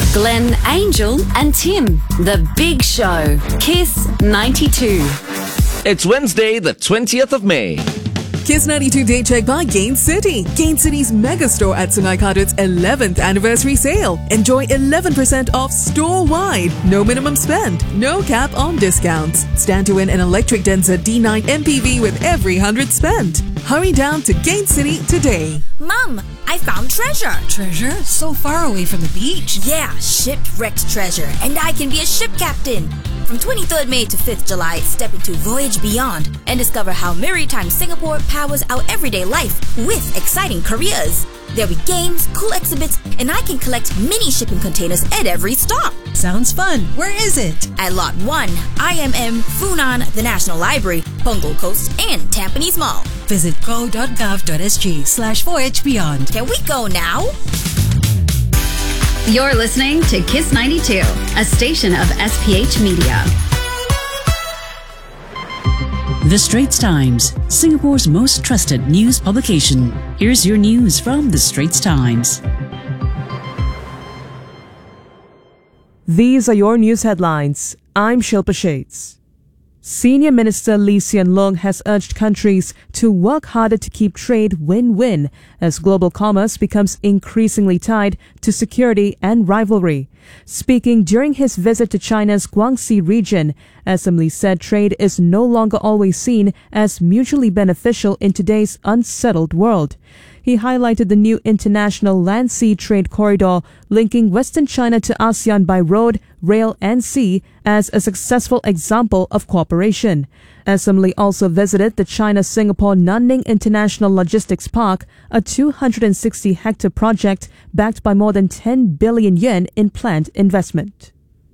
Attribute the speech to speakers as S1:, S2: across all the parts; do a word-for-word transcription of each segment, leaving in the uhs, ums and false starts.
S1: Glenn, Angel and Tim. The Big Show. Kiss ninety-two.
S2: It's Wednesday, the twentieth of May.
S3: Kiss ninety-two Day Check by Gain City. Gain City's mega store at Sunai-Khattat's eleventh anniversary sale. Enjoy eleven percent off store-wide. No minimum spend. No cap on discounts. Stand to win an electric Denza D nine M P V with every one hundred spent. Hurry down to Gain City today.
S4: Mom, I found treasure.
S5: Treasure? So far away from the beach.
S4: Yeah, shipwrecked treasure. And I can be a ship captain. From twenty-third May to fifth July, step into Voyage Beyond and discover how Maritime Singapore powers our everyday life with exciting careers. There'll be games, cool exhibits, and I can collect mini shipping containers at every stop.
S5: Sounds fun. Where is it?
S4: At Lot one, I M M, Funan, the National Library, Punggol Coast, and Tampines Mall.
S5: Visit go.gov.sg slash Voyage Beyond.
S4: Can we go now?
S1: You're listening to Kiss ninety-two, a station of S P H Media.
S6: The Straits Times, Singapore's most trusted news publication. Here's your news from The Straits Times.
S7: These are your news headlines. I'm Shilpa Shades. Senior Minister Lee Hsien Loong has urged countries to work harder to keep trade win-win as global commerce becomes increasingly tied to security and rivalry. Speaking during his visit to China's Guangxi region, S M Lee said trade is no longer always seen as mutually beneficial in today's unsettled world. He highlighted the new international land-sea trade corridor linking Western China to ASEAN by road, rail and sea as a successful example of cooperation. S M Lee also visited the China-Singapore Nanning International Logistics Park, a two hundred sixty hectare project backed by more than ten billion yen in planned investment.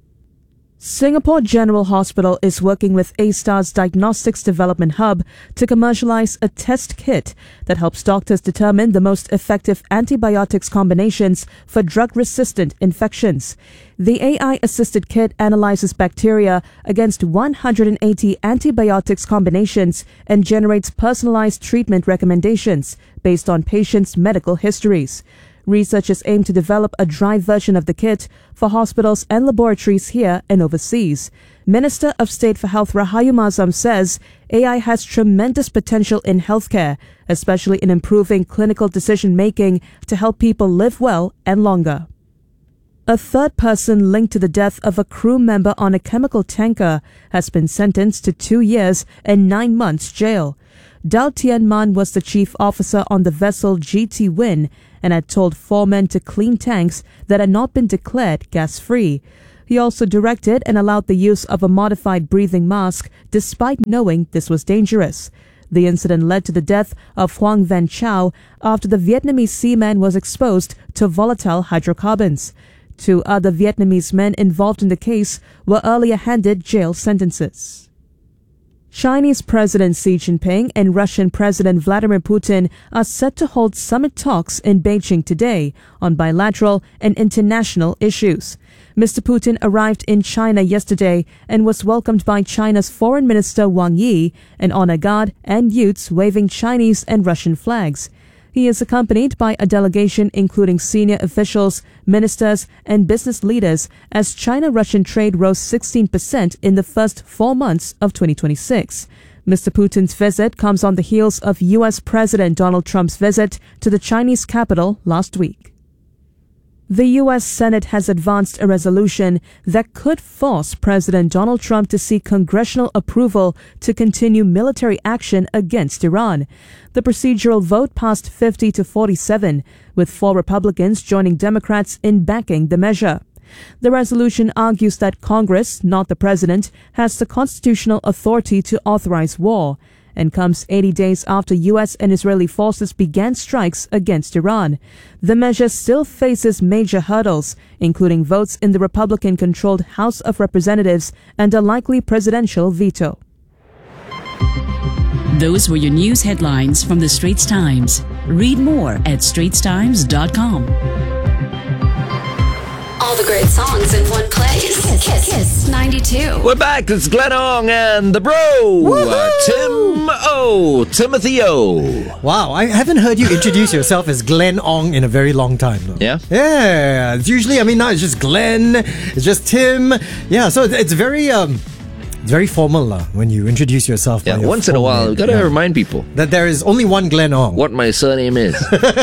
S7: Singapore General Hospital is working with A-Star's Diagnostics Development Hub to commercialize a test kit that helps doctors determine the most effective antibiotics combinations for drug-resistant infections. The A I-assisted kit analyzes bacteria against one hundred eighty antibiotics combinations and generates personalized treatment recommendations based on patients' medical histories. Researchers aim to develop a dry version of the kit for hospitals and laboratories here and overseas. Minister of State for Health Rahayu Mazam says A I has tremendous potential in healthcare, especially in improving clinical decision-making to help people live well and longer. A third person linked to the death of a crew member on a chemical tanker has been sentenced to two years and nine months jail. Dao Tian Man was the chief officer on the vessel G T Win and had told four men to clean tanks that had not been declared gas-free. He also directed and allowed the use of a modified breathing mask despite knowing this was dangerous. The incident led to the death of Huang Van Chow after the Vietnamese seaman was exposed to volatile hydrocarbons. Two other Vietnamese men involved in the case were earlier handed jail sentences. Chinese President Xi Jinping and Russian President Vladimir Putin are set to hold summit talks in Beijing today on bilateral and international issues. Mister Putin arrived in China yesterday and was welcomed by China's Foreign Minister Wang Yi, an honor guard, and youths waving Chinese and Russian flags. He is accompanied by a delegation including senior officials, ministers, and business leaders as China-Russian trade rose sixteen percent in the first four months of twenty twenty-six. Mister Putin's visit comes on the heels of U S President Donald Trump's visit to the Chinese capital last week. The U S Senate has advanced a resolution that could force President Donald Trump to seek congressional approval to continue military action against Iran. The procedural vote passed fifty to forty-seven, with four Republicans joining Democrats in backing the measure. The resolution argues that Congress, not the President, has the constitutional authority to authorize war, and comes eighty days after U S and Israeli forces began strikes against Iran. The measure still faces major hurdles, including votes in the Republican-controlled House of Representatives and a likely presidential veto.
S6: Those were your news headlines from The Straits Times. Read more at straits times dot com.
S1: All the great songs in one place. Kiss, Kiss, Kiss ninety-two.
S2: We're back. It's Glenn Ong and the bro, uh, Tim O. Timothy O.
S8: Wow, I haven't heard you introduce yourself as Glenn Ong in a very long time. Though.
S2: Yeah?
S8: Yeah. It's usually, I mean, now it's just Glenn, it's just Tim. Yeah, so it's very, um, it's very formal uh, when you introduce yourself.
S2: Yeah,
S8: by your
S2: once in a
S8: full
S2: while,
S8: name.
S2: we gotta
S8: Yeah.
S2: remind people
S8: that there is only one Glenn Ong.
S2: what my surname is.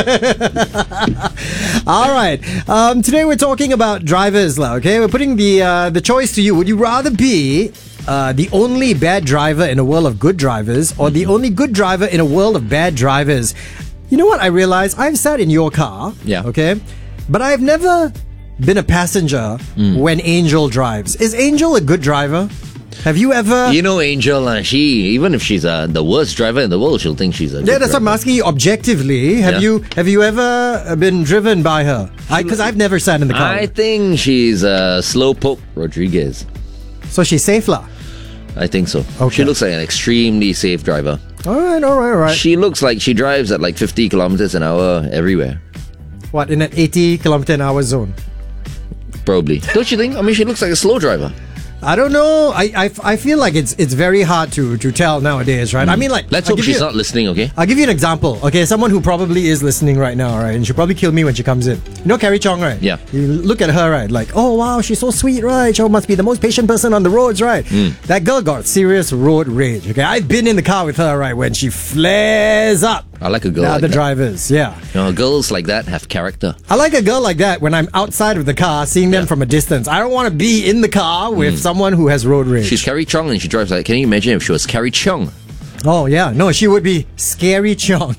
S8: All right. Um, today we're talking about drivers, lah. Okay, we're putting the uh, the choice to you. Would you rather be uh, the only bad driver in a world of good drivers, or the only good driver in a world of bad drivers? You know what I realized? I've sat in your car.
S2: Yeah.
S8: Okay, but I've never been a passenger when Angel drives. Is Angel a good driver? Have you ever?
S2: You know, Angel, uh, she, even if she's uh, the worst driver in the world, she'll think she's a
S8: Yeah,
S2: good
S8: that's what I'm
S2: driver.
S8: asking you objectively. Have
S2: Yeah.
S8: you have you ever been driven by her? Because I've never sat in the car.
S2: I think she's a Slowpoke Rodriguez.
S8: So she's safe, lah.
S2: I think so.
S8: Okay.
S2: She looks like an extremely safe driver.
S8: All right, all right, all right.
S2: She looks like she drives at like fifty kilometers an hour everywhere.
S8: What, in an eighty kilometer an hour zone?
S2: Probably. Don't you think? I mean, she looks like a slow driver.
S8: I don't know. I, I, I feel like it's it's very hard to, to tell nowadays, right? I mean, like,
S2: Let's
S8: I'll
S2: hope
S8: give
S2: she's
S8: you,
S2: not listening, okay?
S8: I'll give you an example. Okay, someone who probably is listening right now, right? And she'll probably kill me when she comes in. You know Carrie Chong, right?
S2: Yeah.
S8: You look at her, right? Like, oh wow, she's so sweet, right? She must be the most patient person on the roads, right? That girl got serious road rage. Okay, I've been in the car with her, right? When she flares up.
S2: I like a girl
S8: the
S2: like
S8: other
S2: that.
S8: drivers, yeah.
S2: You know, girls like that have character.
S8: I like a girl like that when I'm outside of the car, seeing them
S2: Yeah.
S8: from a distance. I don't want to be in the car with someone who has road rage.
S2: She's Carrie Chong and she drives like, can you imagine if she was Carrie Chung?
S8: Oh, yeah. No, she would be Scary Chong.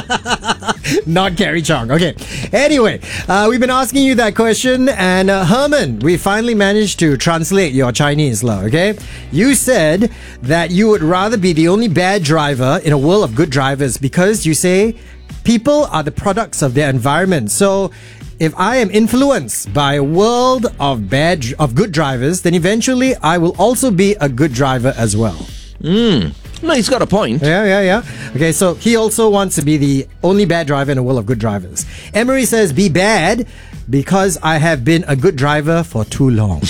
S8: Not Carrie Chong. Okay. Anyway, uh, we've been asking you that question, and uh, Herman, we finally managed to translate your Chinese, lah, okay? You said that you would rather be the only bad driver in a world of good drivers because you say people are the products of their environment. So, if I am influenced by a world of bad, of good drivers, then eventually I will also be a good driver as well.
S2: No, he's got a point.
S8: Yeah, yeah, yeah. Okay, so he also wants to be the only bad driver in a world of good drivers. Emery says, be bad because I have been a good driver for too long.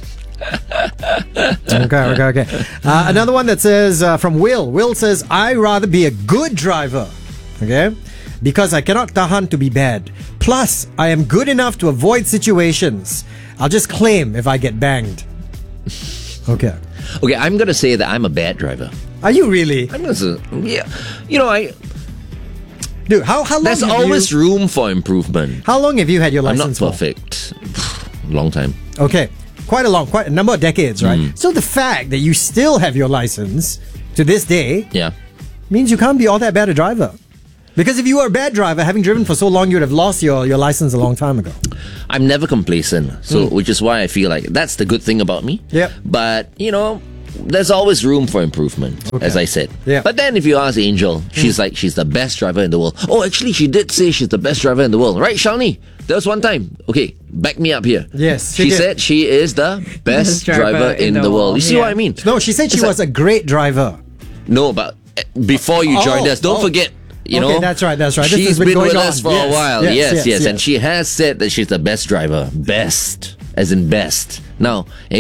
S8: okay, okay, okay. Uh, another one that says, uh, from Will. Will says, I rather be a good driver. Okay? Because I cannot tahan to be bad. Plus, I am good enough to avoid situations. I'll just claim if I get banged. Okay.
S2: Okay, I'm going to say that I'm a bad driver.
S8: Are you really?
S2: I'm going to say, yeah. You know, I
S8: Dude, how, how long
S2: there's
S8: have
S2: always
S8: you,
S2: room for improvement.
S8: How long have you had your
S2: I'm not
S8: license for?
S2: perfect. Long time.
S8: Okay. Quite a long, quite a number of decades, right?
S2: Mm.
S8: So the fact that you still have your license to this day
S2: Yeah.
S8: means you can't be all that bad a driver. Because if you were a bad driver, having driven for so long, you would have lost your, your license a long time ago.
S2: I'm never complacent. So, which is why I feel like that's the good thing about me.
S8: Yep.
S2: But, you know, there's always room for improvement,
S8: Okay.
S2: as I said.
S8: Yeah.
S2: But then if you ask Angel, she's like, she's the best driver in the world. Oh, actually, she did say she's the best driver in the world. Right, Shawnee? There was one time. Okay, back me up here.
S8: Yes, she
S2: She
S8: did.
S2: said she is the best,
S9: Best driver
S2: driver, in, the, world. You see
S9: Yeah.
S2: what I mean?
S8: No, she said she
S2: It's
S8: was a great driver.
S2: No, but uh, before you
S8: Oh,
S2: joined us, don't
S8: oh.
S2: forget. You
S8: Okay,
S2: know,
S8: that's right, that's right. This
S2: She's
S8: has been
S2: been,
S8: going
S2: with
S8: on.
S2: us for
S8: Yes,
S2: a while.
S8: yes,
S2: Yes, yes,
S8: yes, yes.
S2: And she has said that she's the best driver. Best. As in best. Now,